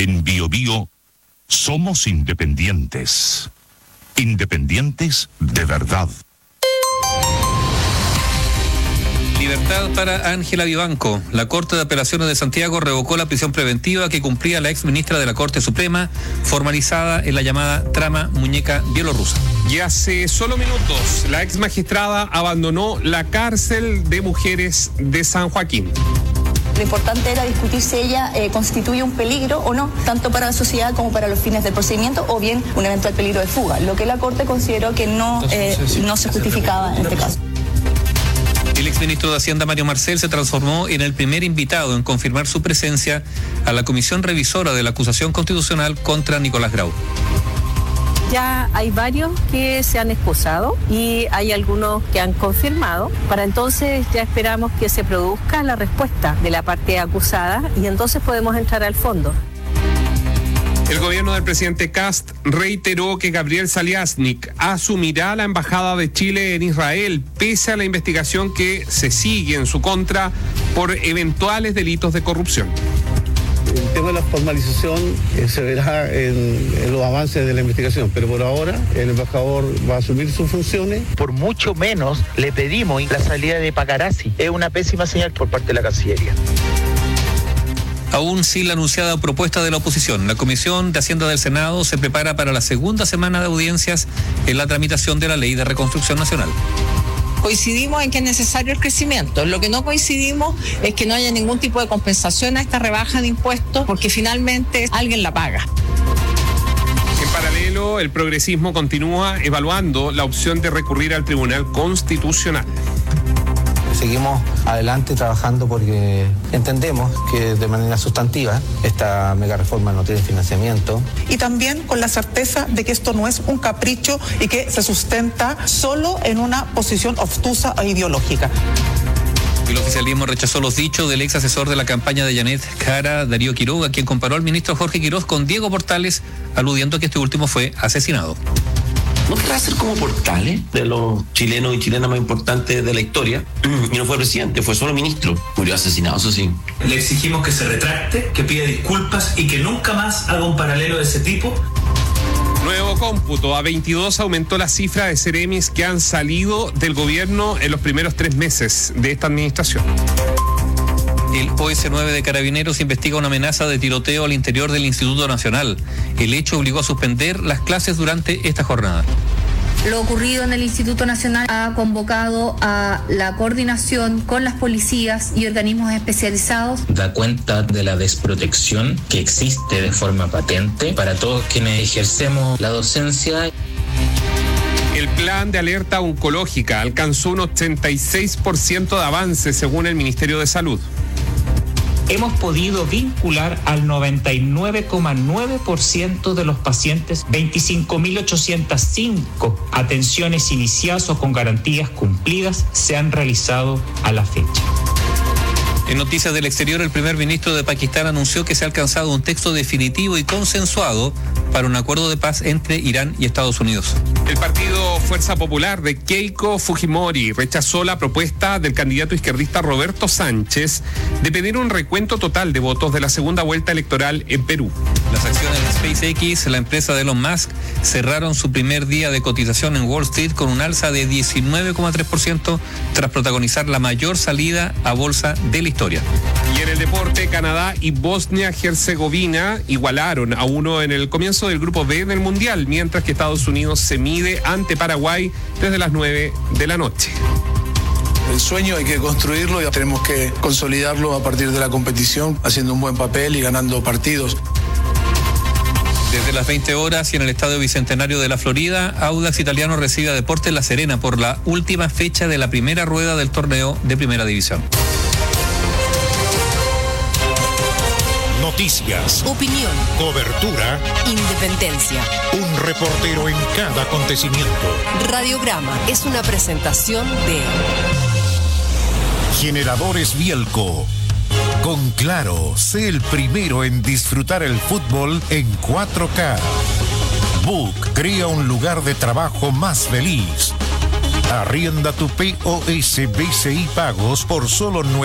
En BioBio somos independientes. Independientes de verdad. Libertad para Ángela Vivanco. La Corte de Apelaciones de Santiago revocó la prisión preventiva que cumplía la exministra de la Corte Suprema, formalizada en la llamada trama muñeca bielorrusa. Y hace solo minutos, la ex magistrada abandonó la cárcel de mujeres de San Joaquín. Lo importante era discutir si ella constituye un peligro o no, tanto para la sociedad como para los fines del procedimiento, o bien un eventual peligro de fuga, lo que la Corte consideró que no se justificaba en este caso. El exministro de Hacienda, Mario Marcel, se transformó en el primer invitado en confirmar su presencia a la comisión revisora de la acusación constitucional contra Nicolás Grau. Ya hay varios que se han excusado y hay algunos que han confirmado. Para entonces ya esperamos que se produzca la respuesta de la parte acusada y entonces podemos entrar al fondo. El gobierno del presidente Kast reiteró que Gabriel Saliasnik asumirá la embajada de Chile en Israel, pese a la investigación que se sigue en su contra por eventuales delitos de corrupción. El tema de la formalización se verá en los avances de la investigación, pero por ahora el embajador va a asumir sus funciones. Por mucho menos le pedimos la salida de Pacarazzi. Es una pésima señal por parte de la Cancillería. Aún sin la anunciada propuesta de la oposición, la Comisión de Hacienda del Senado se prepara para la segunda semana de audiencias en la tramitación de la Ley de Reconstrucción Nacional. Coincidimos en que es necesario el crecimiento. Lo que no coincidimos es que no haya ningún tipo de compensación a esta rebaja de impuestos, porque finalmente alguien la paga. En paralelo, el progresismo continúa evaluando la opción de recurrir al Tribunal Constitucional. Seguimos adelante trabajando porque entendemos que de manera sustantiva esta mega reforma no tiene financiamiento. Y también con la certeza de que esto no es un capricho y que se sustenta solo en una posición obtusa e ideológica. El oficialismo rechazó los dichos del ex asesor de la campaña de Janet Jara, Darío Quiroga, quien comparó al ministro Jorge Quiroz con Diego Portales, aludiendo que este último fue asesinado. ¿No querrá ser como Portales, de los chilenos y chilenas más importantes de la historia? Y no fue presidente, fue solo ministro. Murió asesinado, eso sí. Le exigimos que se retracte, que pida disculpas y que nunca más haga un paralelo de ese tipo. Nuevo cómputo, a 22 aumentó la cifra de seremis que han salido del gobierno en los primeros 3 meses de esta administración. El OS9 de Carabineros investiga una amenaza de tiroteo al interior del Instituto Nacional. El hecho obligó a suspender las clases durante esta jornada. Lo ocurrido en el Instituto Nacional ha convocado a la coordinación con las policías y organismos especializados. Da cuenta de la desprotección que existe de forma patente para todos quienes ejercemos la docencia. El plan de alerta oncológica alcanzó un 86% de avance según el Ministerio de Salud. Hemos podido vincular al 99,9% de los pacientes, 25.805 atenciones iniciadas o con garantías cumplidas se han realizado a la fecha. En noticias del exterior, el primer ministro de Pakistán anunció que se ha alcanzado un texto definitivo y consensuado para un acuerdo de paz entre Irán y Estados Unidos. El partido Fuerza Popular de Keiko Fujimori rechazó la propuesta del candidato izquierdista Roberto Sánchez de pedir un recuento total de votos de la segunda vuelta electoral en Perú. Las acciones de SpaceX, la empresa de Elon Musk, cerraron su primer día de cotización en Wall Street con un alza de 19,3% tras protagonizar la mayor salida a bolsa de la historia. Y en el deporte, Canadá y Bosnia-Herzegovina igualaron a uno en el comienzo del grupo B del Mundial, mientras que Estados Unidos se mide ante Paraguay desde las 9 de la noche. El sueño hay que construirlo y tenemos que consolidarlo a partir de la competición, haciendo un buen papel y ganando partidos. Desde las 20 horas y en el Estadio Bicentenario de la Florida, Audax Italiano recibe a Deportes La Serena por la última fecha de la primera rueda del torneo de Primera División. Noticias, opinión, cobertura, independencia. Un reportero en cada acontecimiento. Radiograma es una presentación de Generadores Bielco. Con Claro, sé el primero en disfrutar el fútbol en 4K. Book crea un lugar de trabajo más feliz. Arrienda tu POS BCI Pagos por solo